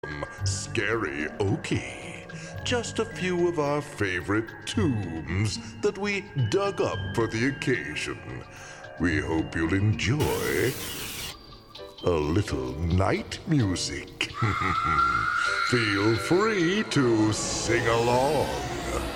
Scary Okie. Just a few of our favorite tombs that we dug up for the occasion. We hope you'll enjoy a little night music. Feel free to sing along.